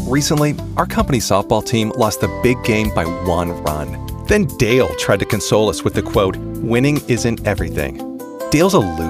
Recently, our company softball team lost the big game by 1 run. Then Dale tried to console us with the quote, "Winning isn't everything." Dale's a loser.